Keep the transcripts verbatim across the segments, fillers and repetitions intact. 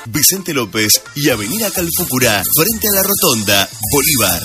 Vicente López y Avenida Calfucurá, frente a la Rotonda, Bolívar.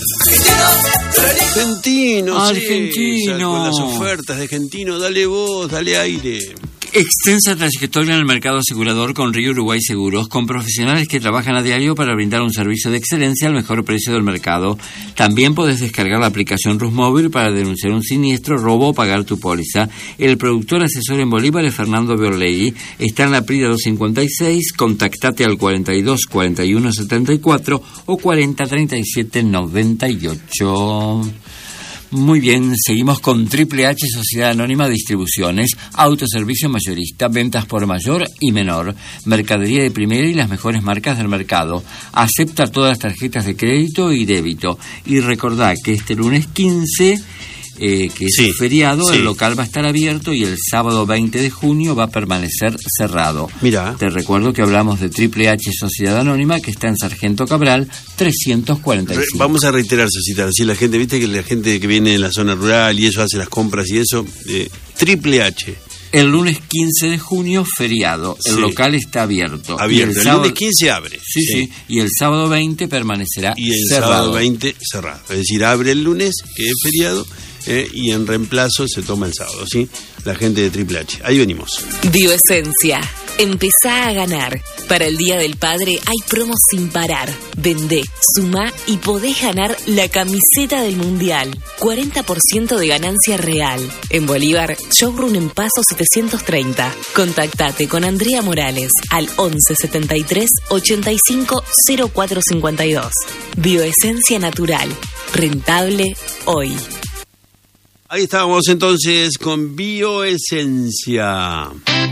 Argentino, Argentino. Sí, con las ofertas de Argentino, dale voz, dale aire. Extensa trayectoria en el mercado asegurador con Río Uruguay Seguros, con profesionales que trabajan a diario para brindar un servicio de excelencia al mejor precio del mercado. También podés descargar la aplicación Rusmóvil para denunciar un siniestro, robo o pagar tu póliza. El productor asesor en Bolívar es Fernando Biorlegui. Está en la Prida doscientos cincuenta y seis. Contactate al cuarenta y dos, cuarenta y uno, setenta y cuatro o cuarenta, treinta y siete, noventa y ocho. Muy bien, seguimos con Triple H Sociedad Anónima Distribuciones, autoservicio mayorista, ventas por mayor y menor, mercadería de primera y las mejores marcas del mercado. Acepta todas las tarjetas de crédito y débito. Y recordá que este lunes quince, eh, que es Sí, un feriado, sí. el local va a estar abierto y el sábado veinte de junio va a permanecer cerrado. Mirá. Te recuerdo que hablamos de Triple H Sociedad Anónima, que está en Sargento Cabral trescientos cuarenta y Re- cinco. Vamos a reiterar, Cecita, así la gente, viste que la gente que viene de la zona rural y eso hace las compras y eso, eh, Triple H. El lunes quince de junio, feriado. El Sí. local está abierto. Abierto. Y El, sábado- lunes quince abre. Sí, sí, Y el sábado veinte permanecerá Y el cerrado. sábado veinte cerrado. Es decir, abre el lunes, que es feriado, eh, y en reemplazo se toma el sábado, ¿sí? La gente de Triple H. Ahí venimos. Bioesencia. Empezá a ganar. Para el Día del Padre hay promos sin parar. Vendé, sumá y podés ganar la camiseta del Mundial. cuarenta por ciento de ganancia real. En Bolívar, showroom en Paso setecientos treinta. Contactate con Andrea Morales al once setenta y tres, ochenta y cinco, cero cuatro cincuenta y dos. Bioesencia natural. Rentable hoy. Ahí estábamos entonces con Bioesencia.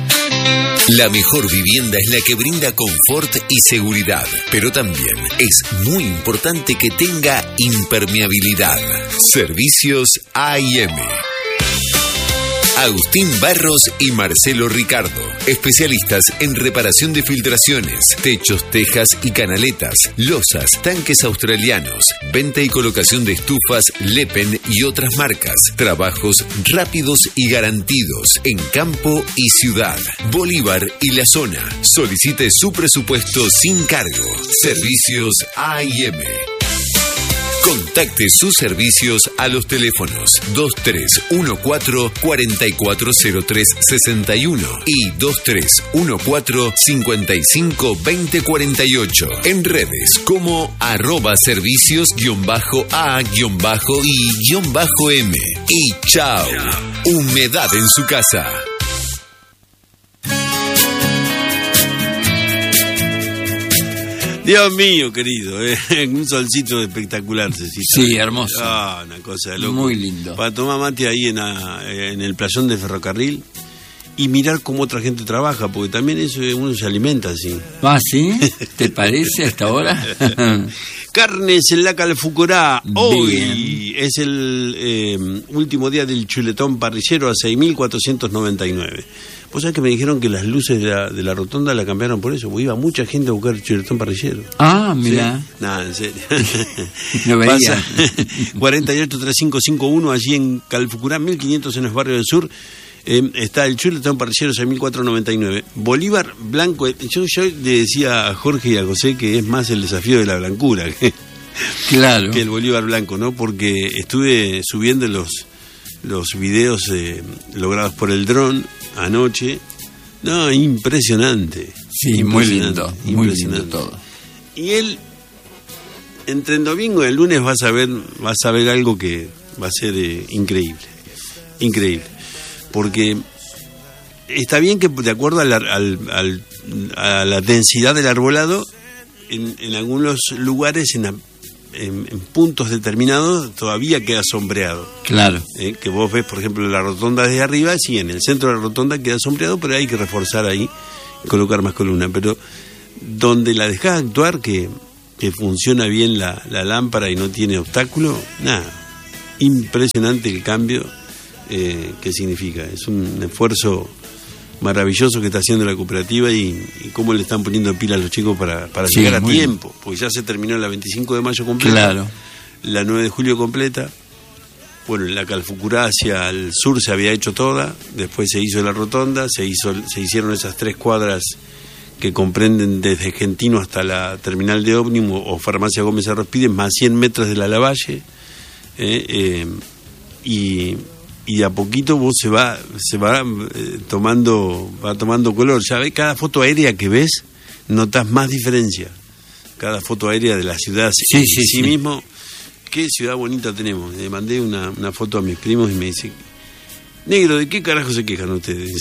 La mejor vivienda es la que brinda confort y seguridad, pero también es muy importante que tenga impermeabilidad. Servicios A y M. Agustín Barros y Marcelo Ricardo, especialistas en reparación de filtraciones, techos, tejas y canaletas, losas, tanques australianos, venta y colocación de estufas, Lepen y otras marcas, trabajos rápidos y garantidos en campo y ciudad, Bolívar y la zona. Solicite su presupuesto sin cargo. Servicios A y M. Contacte sus servicios a los teléfonos dos tres uno cuatro, cuatro cuatro cero tres, seis uno y dos tres uno cuatro, cinco cinco, dos cero cuatro ocho. En redes como arroba servicios guión bajo A guión bajo y guión bajo M. Y chao. Humedad en su casa. Dios mío, querido, eh, un solcito espectacular, Cecita. Sí, hermoso. Ah, una cosa de loco. Muy lindo. Para tomar mate ahí en, la- en el playón de Ferrocarril y mirar cómo otra gente trabaja, porque también eso uno se alimenta así. ¿Ah, sí? ¿Te parece hasta ahora? Carnes en la Calfucurá. Hoy Bien. es el eh, último día del chuletón parrillero a seis mil cuatrocientos noventa y nueve. Vos sabés que me dijeron que las luces de la, de la rotonda la cambiaron por eso, porque iba mucha gente a buscar chuletón parrillero. Ah, mira. Sí. Nada, en serio. No veía. Pasa cuarenta y ocho, treinta y cinco cincuenta y uno, allí en Calfucurá, mil quinientos en los barrios del sur. Eh, está el chuletón parrillero seis mil cuatrocientos noventa y nueve. Bolívar blanco. Yo, yo le decía a Jorge y a José que es más el desafío de la blancura que, Claro. que el Bolívar blanco, ¿no? Porque estuve subiendo los, los videos eh, logrados por el dron anoche. No, impresionante. Sí, muy Impresionante, lindo. Muy lindo impresionante. todo. Y él, entre el domingo y el lunes vas a ver, vas a ver algo que va a ser eh, increíble. Increíble. Porque está bien que de acuerdo al, al, al, a la densidad del arbolado, en, en algunos lugares, en, en, en puntos determinados, todavía queda sombreado. Claro. Eh, que vos ves, por ejemplo, la rotonda desde arriba, sí, en el centro de la rotonda queda sombreado, pero hay que reforzar ahí y colocar más columna. Pero donde la dejás actuar, que, que funciona bien la, la lámpara y no tiene obstáculo, nada, impresionante el cambio eh, que significa. Es un esfuerzo maravilloso que está haciendo la cooperativa y, y cómo le están poniendo pila a los chicos para, para Sí, llegar a muy tiempo, porque ya se terminó la veinticinco de mayo completa, Claro. la nueve de julio completa. Bueno, la Calfucurá hacia el sur se había hecho toda, después se hizo la rotonda, se hizo, se hicieron esas tres cuadras que comprenden desde Argentino hasta la terminal de ómnibus o Farmacia Gómez Arrospides, más cien metros de la Lavalle, eh, eh, y, y de a poquito vos se va se va eh, tomando va tomando color. Ya ves, cada foto aérea que ves notas más diferencia, cada foto aérea de la ciudad sí, en sí, sí, sí mismo. Qué ciudad bonita tenemos. Le mandé una, una foto a mis primos y me dice: negro, ¿de qué carajo se quejan ustedes?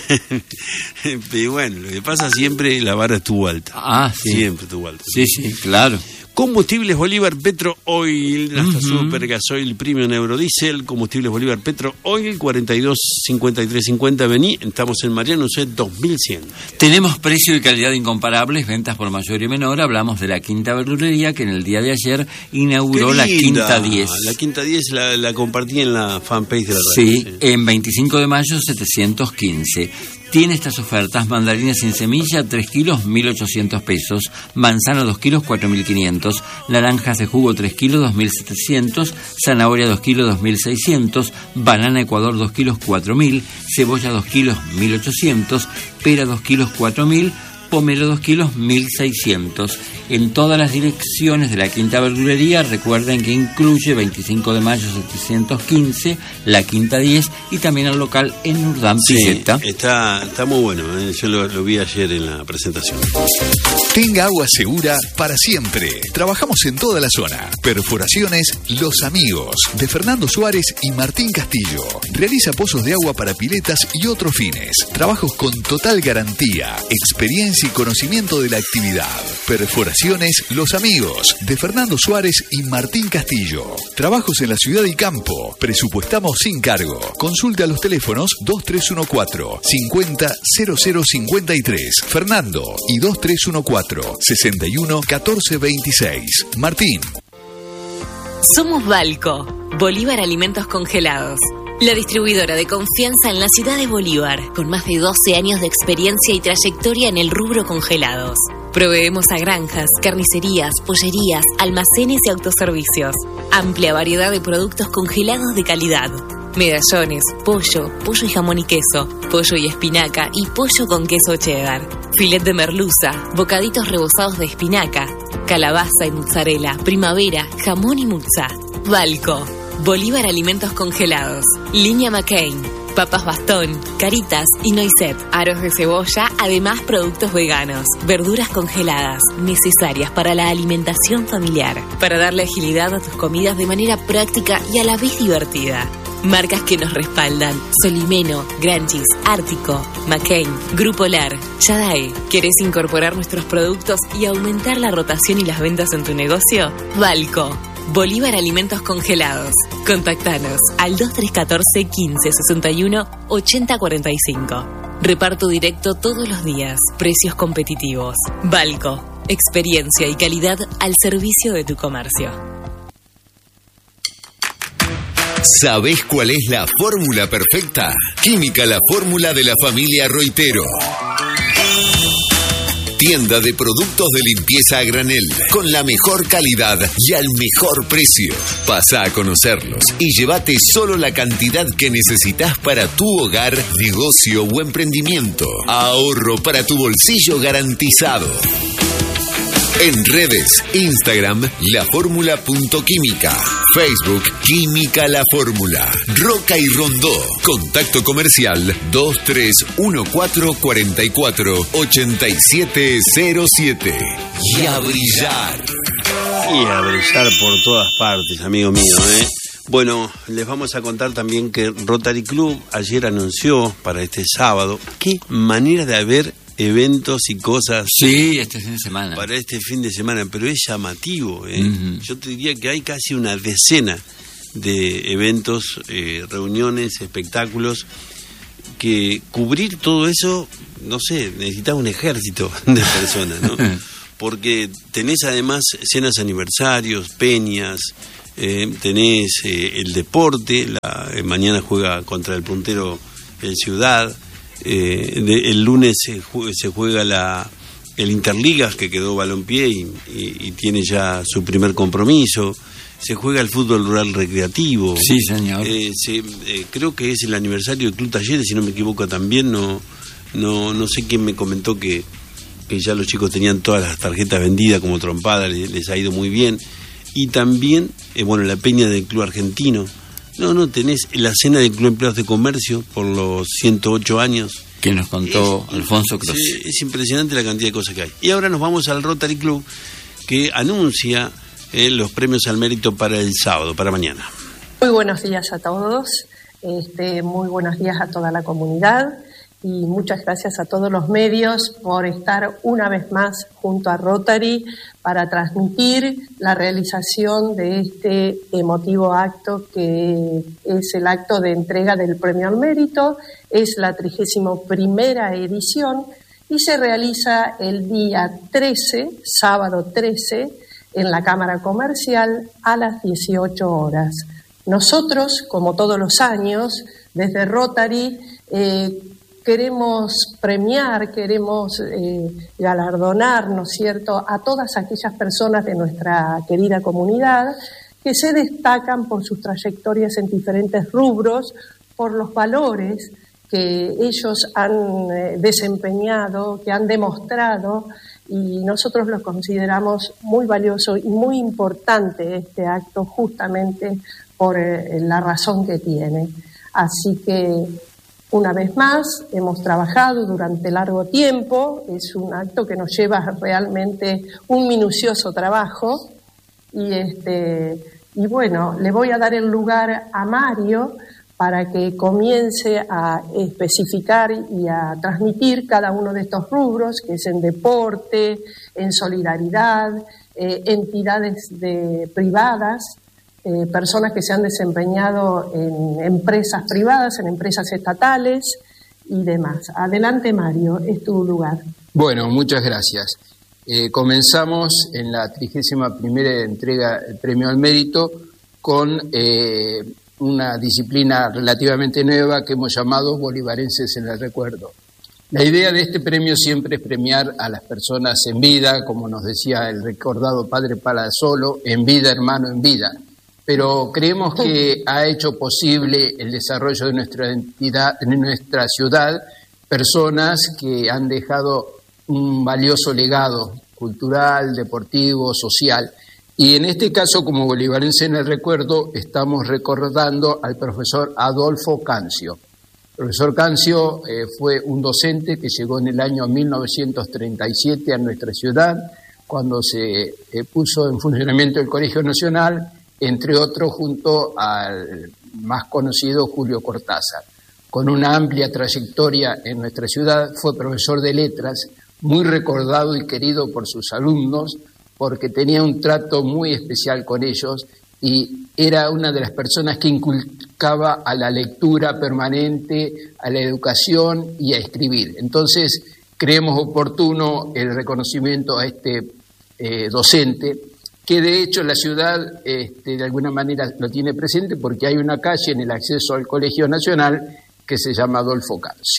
Pero bueno, lo que pasa siempre, la vara estuvo alta. Ah, sí. Siempre estuvo alta. Sí, sí, claro. Combustibles Bolívar Petro Oil, hasta Uh-huh. Super Gasoil Premium Eurodiesel, Combustibles Bolívar Petro Oil, cuarenta y dos cincuenta y tres cincuenta, vení, estamos en Mariano Ucet dos mil cien. Tenemos precio y calidad incomparables, ventas por mayor y menor. Hablamos de la Quinta Verdulería, que en el día de ayer inauguró la Quinta diez. La Quinta diez la, la compartí en la fanpage de la radio. Sí, sí, en veinticinco de mayo setecientos quince. Tiene estas ofertas: mandarinas sin semilla, tres kilos, mil ochocientos pesos, manzana dos kilos, cuatro mil quinientos, naranjas de jugo tres kilos, dos mil setecientos, zanahoria dos kilos, dos mil seiscientos, banana Ecuador dos kilos, cuatro mil, cebolla dos kilos, mil ochocientos, pera dos kilos, cuatro mil, pomelo dos kilos, mil seiscientos. En todas las direcciones de la Quinta Verdulería, recuerden que incluye veinticinco de mayo setecientos quince, la Quinta diez y también el local en Urdán Pizeta. Sí, está, está muy bueno, ¿eh? Yo lo, lo vi ayer en la presentación. Tenga agua segura para siempre. Trabajamos en toda la zona. Perforaciones Los Amigos, de Fernando Suárez y Martín Castillo. Realiza pozos de agua para piletas y otros fines. Trabajos con total garantía, experiencia y conocimiento de la actividad. Perforaciones Los Amigos, de Fernando Suárez y Martín Castillo. Trabajos en la ciudad y campo. Presupuestamos sin cargo. Consulte a los teléfonos dos tres uno cuatro, cincuenta, cero cero cincuenta y tres, Fernando, y dos tres uno cuatro, sesenta y uno, catorce veintiséis, Martín. Somos Balco, Bolívar Alimentos Congelados. La distribuidora de confianza en la ciudad de Bolívar, con más de doce años de experiencia y trayectoria en el rubro congelados. Proveemos a granjas, carnicerías, pollerías, almacenes y autoservicios. Amplia variedad de productos congelados de calidad. Medallones, pollo, pollo y jamón y queso, pollo y espinaca y pollo con queso cheddar. Filet de merluza, bocaditos rebozados de espinaca, calabaza y mozzarella, primavera, jamón y muzza. Balco, Bolívar Alimentos Congelados, Línea McCain, papas bastón, caritas y noiset, aros de cebolla, además productos veganos, verduras congeladas, necesarias para la alimentación familiar, para darle agilidad a tus comidas de manera práctica y a la vez divertida. Marcas que nos respaldan: Solimeno, Granchis, Ártico, McCain, Grupo Lar, Yadae. ¿Querés incorporar nuestros productos y aumentar la rotación y las ventas en tu negocio? Balco, Bolívar Alimentos Congelados. Contactanos al dos tres uno cuatro, quince, sesenta y uno, ochenta cuarenta y cinco. Reparto directo todos los días. Precios competitivos. Balco, experiencia y calidad al servicio de tu comercio. ¿Sabés cuál es la fórmula perfecta? Química La Fórmula de la familia Roitero. Tienda de productos de limpieza a granel, con la mejor calidad y al mejor precio. Pasa a conocerlos y llévate solo la cantidad que necesitas para tu hogar, negocio o emprendimiento. Ahorro para tu bolsillo garantizado. En redes, Instagram, lafórmula.química, Facebook, Química La Fórmula, Roca y Rondó. Contacto comercial dos tres uno cuatro, cuatro cuatro, ocho siete cero siete. Y a brillar. Y a brillar por todas partes, amigo mío, ¿eh? Bueno, les vamos a contar también que Rotary Club ayer anunció para este sábado qué manera de haber eventos y cosas. Sí, este fin de semana. Para este fin de semana, pero es llamativo, ¿eh? Uh-huh. Yo te diría que hay casi una decena de eventos, eh, reuniones, espectáculos, que cubrir todo eso, no sé, necesitas un ejército de personas, ¿no? Porque tenés además cenas aniversarios, peñas, eh, tenés eh, el deporte, la, eh, mañana juega contra el puntero el Ciudad. Eh, de, el lunes se juega, se juega la, el Interligas, que quedó balompié y, y, y tiene ya su primer compromiso. Se juega el fútbol rural recreativo. Sí, señor. Eh, se, eh, creo que es el aniversario del Club Talleres, si no me equivoco también. No, no, no sé quién me comentó que, que ya los chicos tenían todas las tarjetas vendidas como trompada, les, les ha ido muy bien. Y también, eh, bueno, la peña del Club Argentino. No, no, tenés la cena del Club Empleados de Comercio por los ciento ocho años. Que nos contó es, Alfonso Cruz. Es, es impresionante la cantidad de cosas que hay. Y ahora nos vamos al Rotary Club, que anuncia eh, los premios al mérito para el sábado, para mañana. Muy buenos días a todos, este, muy buenos días a toda la comunidad y muchas gracias a todos los medios por estar una vez más junto a Rotary para transmitir la realización de este emotivo acto que es el acto de entrega del Premio al Mérito. Es la trigésima primera edición y se realiza el día trece, sábado trece, en la Cámara Comercial a las dieciocho horas. Nosotros, como todos los años, desde Rotary, eh, queremos premiar, queremos eh, galardonar, ¿no es cierto?, a todas aquellas personas de nuestra querida comunidad que se destacan por sus trayectorias en diferentes rubros, por los valores que ellos han eh, desempeñado, que han demostrado, y nosotros lo consideramos muy valioso y muy importante este acto justamente por eh, la razón que tiene. Así que, una vez más, hemos trabajado durante largo tiempo, es un acto que nos lleva realmente un minucioso trabajo, y, este, y bueno, le voy a dar el lugar a Mario para que comience a especificar y a transmitir cada uno de estos rubros, que es en deporte, en solidaridad, eh, entidades de, privadas, eh, personas que se han desempeñado en empresas privadas, en empresas estatales y demás. Adelante, Mario, es tu lugar. Bueno, muchas gracias. Eh, comenzamos en la trigésima primera entrega del Premio al Mérito con eh, una disciplina relativamente nueva que hemos llamado Bolivarenses en el Recuerdo. La idea de este premio siempre es premiar a las personas en vida, como nos decía el recordado padre Palazzolo, en vida, hermano, en vida. Pero creemos que ha hecho posible el desarrollo de nuestra entidad, de nuestra ciudad, personas que han dejado un valioso legado cultural, deportivo, social. Y en este caso, como bolivarense en el recuerdo, estamos recordando al profesor Adolfo Cancio. El profesor Cancio eh, fue un docente que llegó en el año mil novecientos treinta y siete a nuestra ciudad, cuando se eh, puso en funcionamiento el Colegio Nacional, entre otros junto al más conocido Julio Cortázar. Con una amplia trayectoria en nuestra ciudad, fue profesor de letras, muy recordado y querido por sus alumnos, porque tenía un trato muy especial con ellos y era una de las personas que inculcaba a la lectura permanente, a la educación y a escribir. Entonces, creemos oportuno el reconocimiento a este eh, docente, que de hecho la ciudad este, de alguna manera lo tiene presente porque hay una calle en el acceso al Colegio Nacional que se llama Adolfo Cancio.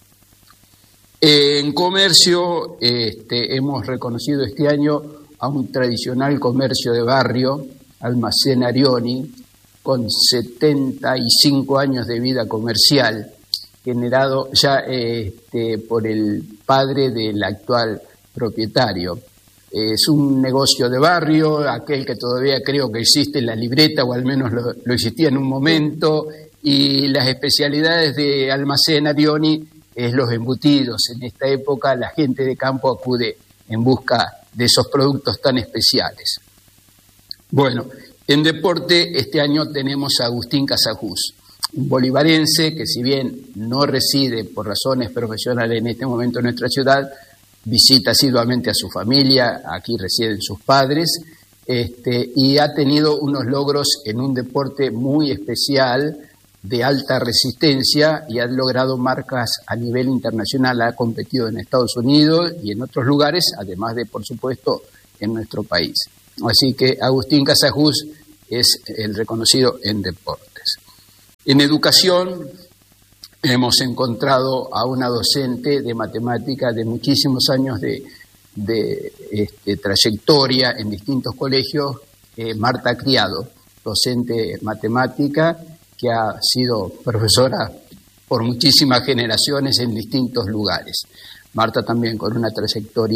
En comercio este, hemos reconocido este año a un tradicional comercio de barrio, Almacén Arioni, con setenta y cinco años de vida comercial, generado ya este, por el padre del actual propietario. Es un negocio de barrio, aquel que todavía creo que existe en la libreta, o al menos lo, lo existía en un momento, y las especialidades de Almacén Arioni es los embutidos. En esta época la gente de campo acude en busca de esos productos tan especiales. Bueno, en deporte este año tenemos a Agustín Casajús, un bolivarense que si bien no reside por razones profesionales en este momento en nuestra ciudad, visita asiduamente a su familia, aquí residen sus padres, este, y ha tenido unos logros en un deporte muy especial, de alta resistencia, y ha logrado marcas a nivel internacional. Ha competido en Estados Unidos y en otros lugares, además de, por supuesto, en nuestro país. Así que Agustín Casajús es el reconocido en deportes. En educación hemos encontrado a una docente de matemática de muchísimos años de, de este, trayectoria en distintos colegios, eh, Marta Criado, docente matemática, que ha sido profesora por muchísimas generaciones en distintos lugares. Marta también con una trayectoria